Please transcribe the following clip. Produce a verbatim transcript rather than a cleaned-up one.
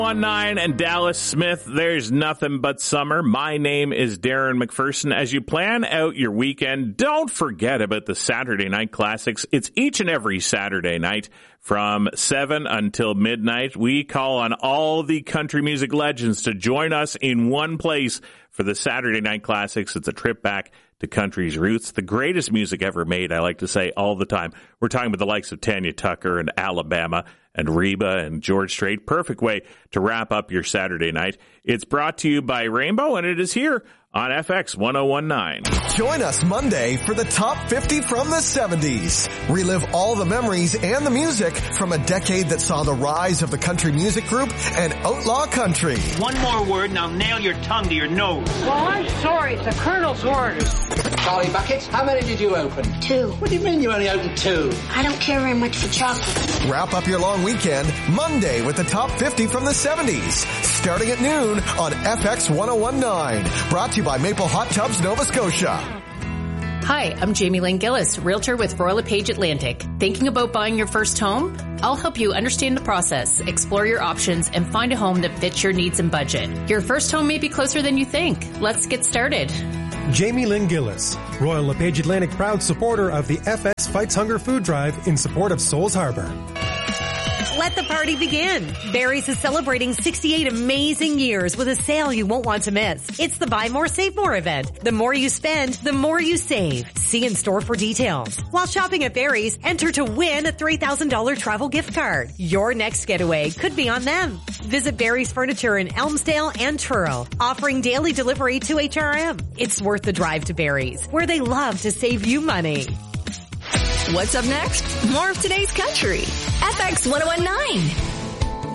Nine and Dallas Smith, there's nothing but summer. My name is Darren McPherson. As you plan out your weekend, don't forget about the Saturday Night Classics. It's each and every Saturday night from seven until midnight. We call on all the country music legends to join us in one place for the Saturday Night Classics. It's a trip back to country's roots, the greatest music ever made, I like to say all the time. We're talking about the likes of Tanya Tucker and Alabama and Reba and George Strait. Perfect way to wrap up your Saturday night. It's brought to you by Rainbow, and it is here on F X one oh one nine. Join us Monday for the Top fifty from the seventies. Relive all the memories and the music from a decade that saw the rise of the country music group and outlaw country. One more word and I'll nail your tongue to your nose. Well, I'm sorry. It's the Colonel's orders. Charlie Bucket, how many did you open? Two. What do you mean you only opened two? I don't care very much for chocolate. Wrap up your long weekend Monday with the Top fifty from the seventies. Starting at noon on F X one oh one nine. Brought to you by Maple Hot Tubs, Nova Scotia. Hi, I'm Jamie Lynn Gillis, realtor with Royal LePage Atlantic. Thinking about buying your first home? I'll help you understand the process, explore your options, and find a home that fits your needs and budget. Your first home may be closer than you think. Let's get started. Jamie Lynn Gillis, Royal LePage Atlantic proud supporter of the F X Fights Hunger Food Drive in support of Souls Harbor. Let the party begin. Barry's is celebrating sixty-eight amazing years with a sale you won't want to miss. It's the Buy More, Save More event. The more you spend, the more you save. See in store for details. While shopping at Barry's, enter to win a three thousand dollars travel gift card. Your next getaway could be on them. Visit Barry's Furniture in Elmsdale and Truro, offering daily delivery to H R M. It's worth the drive to Barry's, where they love to save you money. What's up next? More of today's country. F X one oh one nine.